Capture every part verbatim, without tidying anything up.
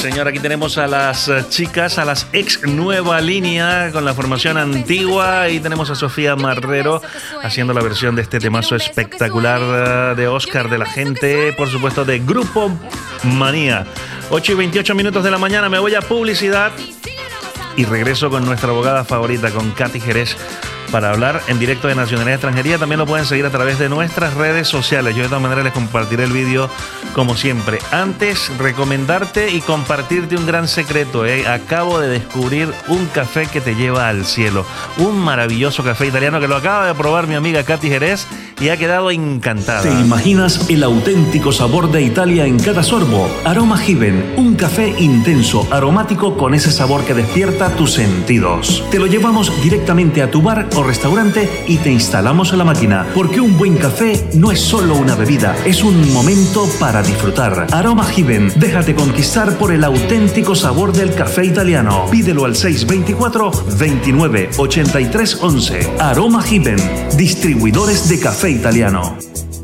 señor, aquí tenemos a las chicas, a las ex nueva línea con la formación antigua, y tenemos a Sofía Marrero haciendo la versión de este temazo espectacular de Oscar de la Gente, por supuesto de Grupo Manía. ocho y veintiocho minutos de la mañana, me voy a publicidad y regreso con nuestra abogada favorita, con Katy Jerez, para hablar en directo de nacionalidad y extranjería. También lo pueden seguir a través de nuestras redes sociales. Yo de todas maneras les compartiré el vídeo como siempre. Antes, recomendarte y compartirte un gran secreto, ¿eh? Acabo de descubrir un café que te lleva al cielo. Un maravilloso café italiano que lo acaba de probar mi amiga Katy Jerez y ha quedado encantada. ¿Te imaginas el auténtico sabor de Italia en cada sorbo? Aroma Heaven, un café intenso, aromático con ese sabor que despierta tus sentidos. Te lo llevamos directamente a tu bar o restaurante y te instalamos en la máquina, porque un buen café no es solo una bebida, es un momento para disfrutar. Aroma Heaven, déjate conquistar por el auténtico sabor del café italiano. Pídelo al seis veinticuatro, veintinueve, ochenta y tres once. Aroma Heaven, distribuidores de café italiano.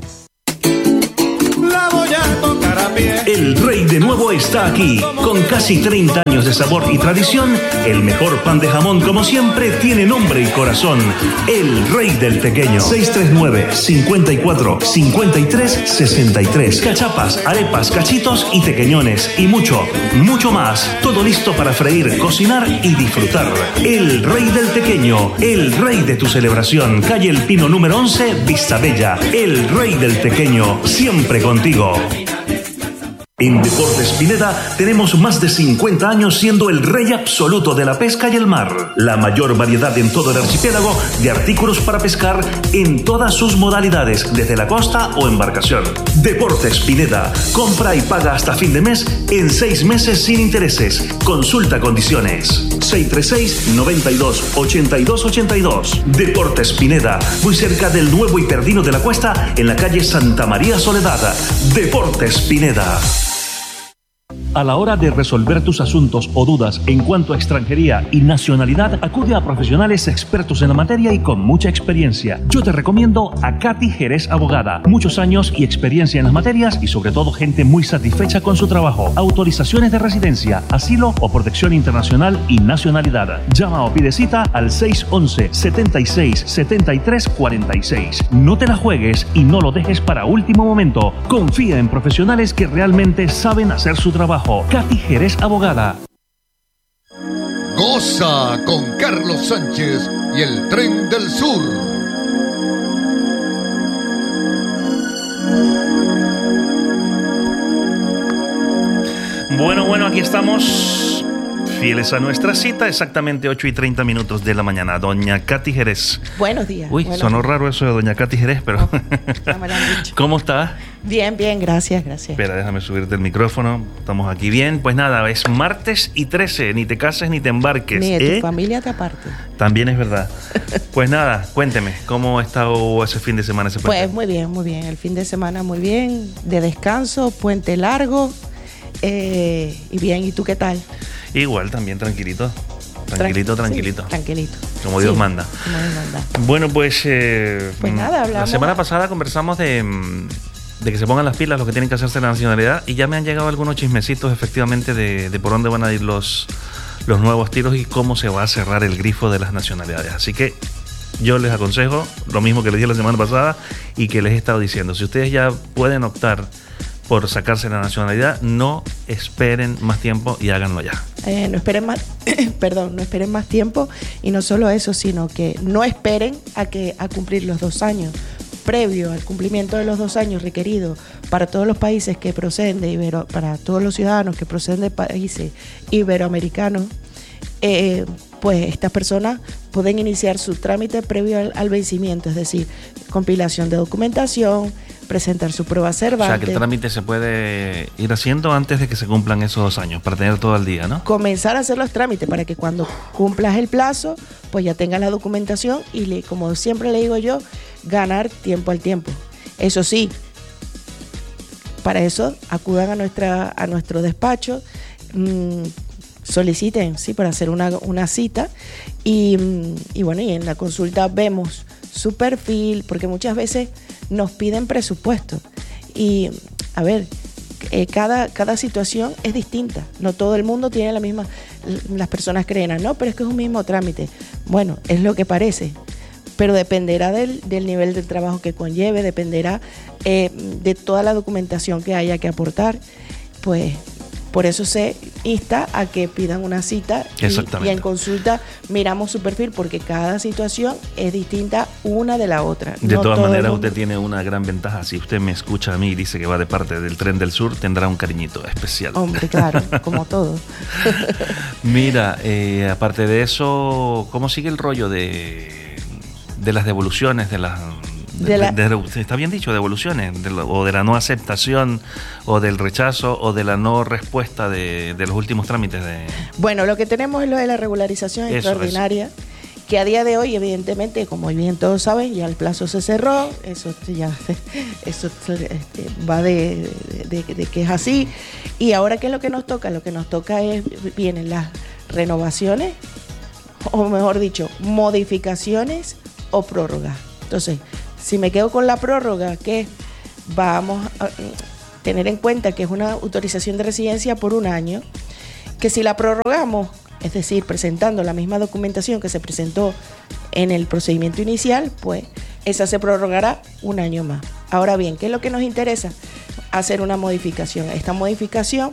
El Rey de nuevo está aquí. Con casi treinta años de sabor y tradición, el mejor pan de jamón, como siempre, tiene nombre y corazón. El Rey del Tequeño. seis tres nueve, cincuenta y cuatro, cincuenta y tres, sesenta y tres. Cachapas, arepas, cachitos y tequeñones. Y mucho, mucho más. Todo listo para freír, cocinar y disfrutar. El Rey del Tequeño. El Rey de tu celebración. Calle El Pino número once, Vista Bella. El Rey del Tequeño. Siempre contigo. En Deportes Pineda tenemos más de cincuenta años siendo el rey absoluto de la pesca y el mar. La mayor variedad en todo el archipiélago de artículos para pescar en todas sus modalidades, desde la costa o embarcación. Deportes Pineda. Compra y paga hasta fin de mes en seis meses sin intereses. Consulta condiciones. seis tres seis, noventa y dos, ochenta y dos ochenta y dos. Deportes Pineda. Muy cerca del nuevo Hiperdino de la Cuesta, en la calle Santa María Soledad. Deportes Pineda. A la hora de resolver tus asuntos o dudas en cuanto a extranjería y nacionalidad, acude a profesionales expertos en la materia y con mucha experiencia. Yo te recomiendo a Katy Jerez Abogada. Muchos años y experiencia en las materias y sobre todo gente muy satisfecha con su trabajo. Autorizaciones de residencia, asilo o protección internacional y nacionalidad. Llama o pide cita al seis once, setenta y seis, setenta y tres cuarenta y seis. No te la juegues y no lo dejes para último momento. Confía en profesionales que realmente saben hacer su trabajo. Katy Jerez Abogada. Goza con Carlos Sánchez y el Tren del Sur. Bueno, bueno, aquí estamos, fieles a nuestra cita, exactamente ocho y treinta minutos de la mañana. Doña Katy Jerez. Buenos días. Uy, buenos sonó días. raro eso de Doña Katy Jerez, pero... Oh, ya me lo han dicho. ¿Cómo está? Bien, bien, gracias, gracias. Espera, déjame subirte el micrófono. Estamos aquí bien. Pues nada, es martes y trece. Ni te cases ni te embarques. Ni de ¿eh? tu familia te aparte. También es verdad. Pues nada, cuénteme, ¿cómo ha estado ese fin de semana? Ese Pues muy bien, muy bien. El fin de semana muy bien, de descanso, puente largo, eh, y bien. ¿Y tú qué tal? Igual, también tranquilito. Tranquilito, Tran- tranquilito. Sí, tranquilito. Como Dios Sí, manda. Como Dios manda. Bueno, pues... Eh, Pues nada, hablamos- La semana pasada conversamos de... de que se pongan las pilas los que tienen que hacerse la nacionalidad, y ya me han llegado algunos chismecitos efectivamente de, de por dónde van a ir los, los nuevos tiros y cómo se va a cerrar el grifo de las nacionalidades. Así que yo les aconsejo lo mismo que les dije la semana pasada y que les he estado diciendo. Si ustedes ya pueden optar por sacarse la nacionalidad, no esperen más tiempo y háganlo ya. Eh, no esperen más, perdón, no esperen más tiempo, y no solo eso, sino que no esperen a que a cumplir los dos años. Previo al cumplimiento de los dos años requeridos para todos los países que proceden de Ibero, para todos los ciudadanos que proceden de países iberoamericanos, eh, pues estas personas pueden iniciar su trámite previo al, al vencimiento, es decir, compilación de documentación, presentar su prueba O Cervantes. sea, que el trámite se puede ir haciendo antes de que se cumplan esos dos años, para tener todo el día, ¿no? Comenzar a hacer los trámites para que cuando cumplas el plazo, pues ya tengas la documentación y, le, como siempre le digo yo, ganar tiempo al tiempo. Eso sí, para eso acudan a, nuestra, a nuestro despacho, mmm, soliciten, sí, para hacer una, una cita y, y bueno, y en la consulta vemos su perfil, porque muchas veces nos piden presupuesto y, a ver, eh, cada, cada situación es distinta. No todo el mundo tiene la misma, las personas creen, no, pero es que es un mismo trámite. Bueno, es lo que parece, pero dependerá del, del nivel de trabajo que conlleve, dependerá eh, de toda la documentación que haya que aportar. Pues por eso se insta a que pidan una cita y, y en consulta miramos su perfil, porque cada situación es distinta una de la otra. De no todas todo maneras, mundo... usted tiene una gran ventaja. Si usted me escucha a mí y dice que va de parte del Tren del Sur, tendrá un cariñito especial. Hombre, claro, como todo. Mira, eh, aparte de eso, ¿cómo sigue el rollo de, de las devoluciones, de las... De la, de, de, está bien dicho, devoluciones, de lo, o de la no aceptación, o del rechazo, o de la no respuesta de, de los últimos trámites de... Bueno, lo que tenemos es lo de la regularización eso, extraordinaria, eso. Que a día de hoy, evidentemente, como bien todos saben, ya el plazo se cerró, eso ya eso este, va de, de, de, de que es así. Y ahora, ¿qué es lo que nos toca? Lo que nos toca es, vienen las renovaciones, o mejor dicho, modificaciones o prórrogas. Entonces, si me quedo con la prórroga, que vamos a tener en cuenta que es una autorización de residencia por un año, que si la prorrogamos, es decir, presentando la misma documentación que se presentó en el procedimiento inicial, pues esa se prorrogará un año más. Ahora bien, ¿qué es lo que nos interesa? Hacer una modificación. Esta modificación,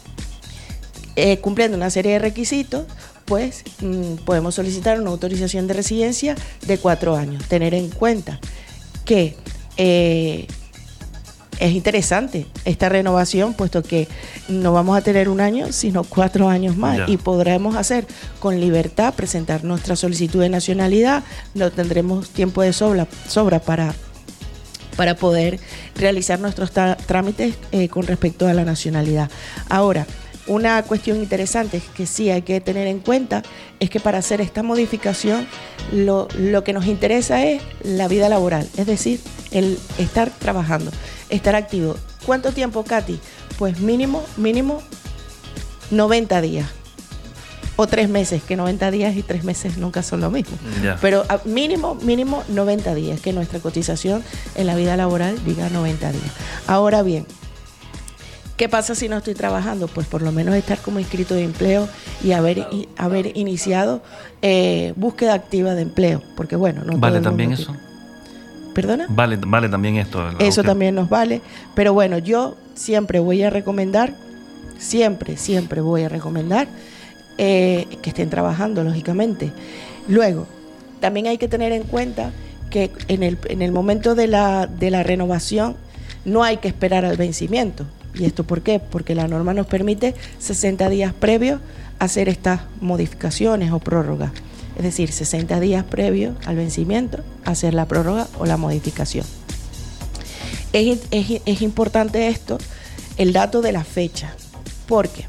eh, cumpliendo una serie de requisitos, pues mmm, podemos solicitar una autorización de residencia de cuatro años. Tener en cuenta que eh, es interesante esta renovación, puesto que no vamos a tener un año, sino cuatro años más, ya. Y podremos hacer con libertad, presentar nuestra solicitud de nacionalidad, no tendremos tiempo de sobra, sobra para, para poder realizar nuestros trámites eh, con respecto a la nacionalidad. Ahora, una cuestión interesante que sí hay que tener en cuenta es que para hacer esta modificación lo, lo que nos interesa es la vida laboral, es decir, el estar trabajando, estar activo. ¿Cuánto tiempo, Katy? Pues mínimo, mínimo noventa días o tres meses, que noventa días y tres meses nunca son lo mismo. Yeah. Pero mínimo, mínimo noventa días, que nuestra cotización en la vida laboral diga noventa días. Ahora bien, ¿qué pasa si no estoy trabajando? Pues por lo menos estar como inscrito de empleo y haber, y haber iniciado eh, búsqueda activa de empleo. Porque bueno, no ¿Vale también eso? Tiene. ¿Perdona? Vale, vale también esto. Eso búsqueda. También nos vale. Pero bueno, yo siempre voy a recomendar, siempre, siempre voy a recomendar eh, que estén trabajando, lógicamente. Luego, también hay que tener en cuenta que en el, en el momento de la, de la renovación no hay que esperar al vencimiento. ¿Y esto por qué? Porque la norma nos permite sesenta días previos hacer estas modificaciones o prórrogas. Es decir, sesenta días previos al vencimiento, hacer la prórroga o la modificación. Es, es, es importante esto, el dato de la fecha, porque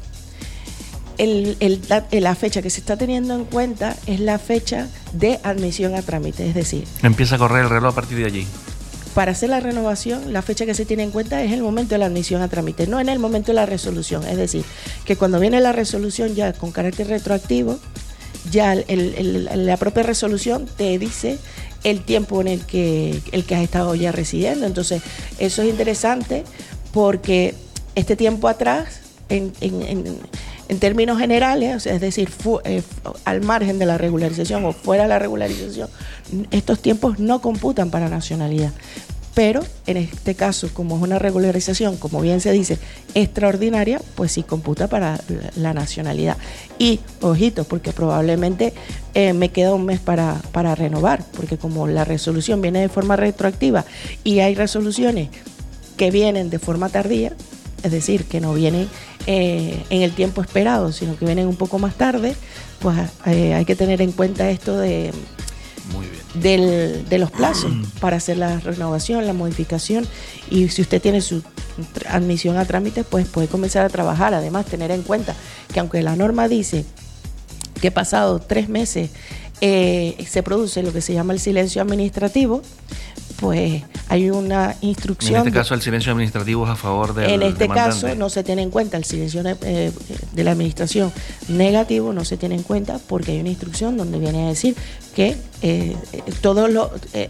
el, el, la fecha que se está teniendo en cuenta es la fecha de admisión a trámite, es decir... Empieza a correr el reloj a partir de allí. Para hacer la renovación, la fecha que se tiene en cuenta es el momento de la admisión a trámite, no en el momento de la resolución. Es decir, que cuando viene la resolución ya con carácter retroactivo, ya el, el, la propia resolución te dice el tiempo en el que, el que has estado ya residiendo. Entonces, eso es interesante porque este tiempo atrás, en, en, en, en términos generales, o sea, es decir, fu, eh, al margen de la regularización o fuera de la regularización, estos tiempos no computan para nacionalidad. Pero en este caso, como es una regularización, como bien se dice, extraordinaria, pues sí computa para la nacionalidad. Y, ojito, porque probablemente eh, me queda un mes para, para renovar, porque como la resolución viene de forma retroactiva y hay resoluciones que vienen de forma tardía, es decir, que no vienen eh, en el tiempo esperado, sino que vienen un poco más tarde, pues eh, hay que tener en cuenta esto de... Muy bien. Del, de los plazos para hacer la renovación, la modificación, y si usted tiene su admisión a trámite, pues puede comenzar a trabajar. Además, tener en cuenta que aunque la norma dice que pasado tres meses eh, se produce lo que se llama el silencio administrativo, pues hay una instrucción. En este caso, el silencio administrativo es a favor del En este demandante. caso, no se tiene en cuenta el silencio eh, de la administración negativo, no se tiene en cuenta porque hay una instrucción donde viene a decir que eh, todo lo, eh,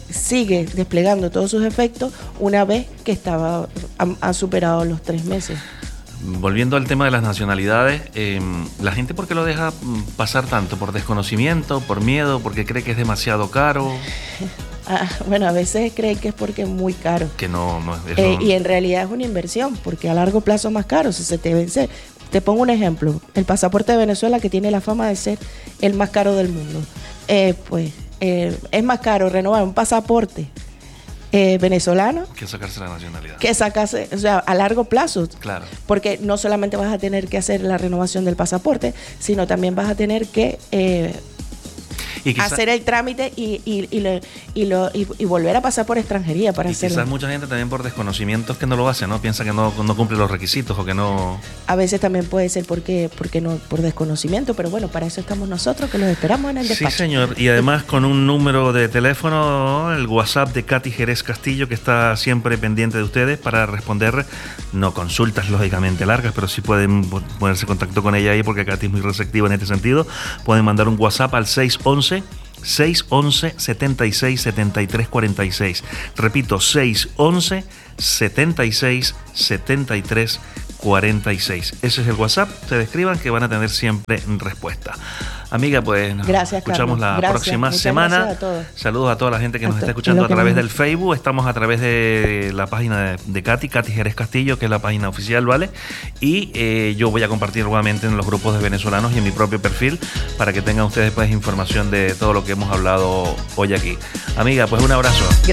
sigue desplegando todos sus efectos una vez que estaba ha, ha superado los tres meses. Volviendo al tema de las nacionalidades, eh, ¿la gente por qué lo deja pasar tanto? ¿Por desconocimiento, por miedo, porque cree que es demasiado caro? Ah, bueno, a veces creen que es porque es muy caro. Que no, no es eh, Y en realidad es una inversión, porque a largo plazo es más caro si se te vence. Te pongo un ejemplo, el pasaporte de Venezuela, que tiene la fama de ser el más caro del mundo. Eh, pues eh, es más caro renovar un pasaporte Eh, venezolano que sacarse la nacionalidad, que sacarse, o sea, a largo plazo, claro, porque no solamente vas a tener que hacer la renovación del pasaporte, sino también vas a tener que eh, y quizá, hacer el trámite y, y, y, lo, y, lo, y, y volver a pasar por extranjería para y hacerlo. Quizás mucha gente también por desconocimientos que no lo hace, ¿no? Piensa que no, no cumple los requisitos o que no... A veces también puede ser porque, porque no, por desconocimiento, pero bueno, para eso estamos nosotros, que los esperamos en el despacho. Sí, señor, y además con un número de teléfono, el WhatsApp de Katy Jerez Castillo, que está siempre pendiente de ustedes para responder, no consultas lógicamente largas, pero sí pueden ponerse en contacto con ella ahí, porque Katy es muy receptiva en este sentido. Pueden mandar un WhatsApp al seis once, seis once, setenta y seis, setenta y tres cuarenta y seis. Repito, seis once, setenta y seis, setenta y tres cuarenta y seis. Ese es el WhatsApp. Ustedes escriban que van a tener siempre respuesta. Amiga, pues nos gracias, escuchamos Carlos. la Gracias. próxima Muchas semana. a Saludos a toda la gente que nos Hasta está escuchando a través me... del Facebook. Estamos a través de la página de, de Katy, Katy Jerez Castillo, que es la página oficial, ¿vale? Y eh, yo voy a compartir nuevamente en los grupos de venezolanos y en mi propio perfil para que tengan ustedes pues información de todo lo que hemos hablado hoy aquí. Amiga, pues un abrazo.